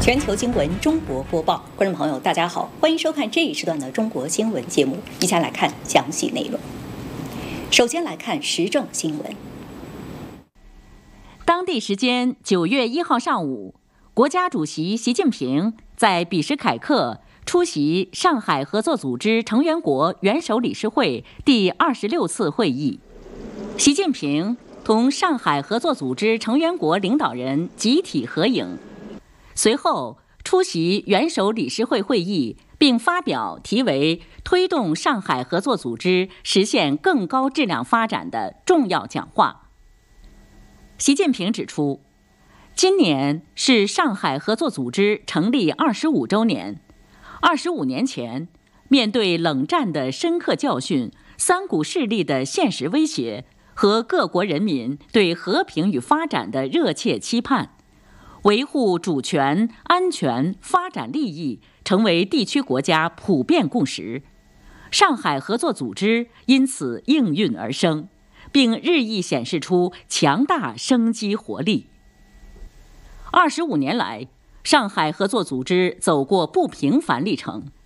全球新闻中国播报，观众朋友大家好，欢迎收看这一时段的中国新闻节目。以下来看详细内容。首先来看时政新闻。 当地时间9月1号上午，国家主席习近平在比什凯克出席上海合作组织成员国元首理事会第26次会议。习近平同上海合作组织成员国领导人集体合影。随后出席元首理事会会议，并发表题为《推动上海合作组织实现更高质量发展》的重要讲话。习近平指出，今年是上海合作组织成立25周年。25年前，面对冷战的深刻教训、三股势力的现实威胁和各国人民对和平与发展的热切期盼，维护主权、安全、发展利益成为地区国家普遍共识。上海合作组织因此应运而生，并日益显示出强大生机活力。25年来，上海合作组织走过不平凡历程，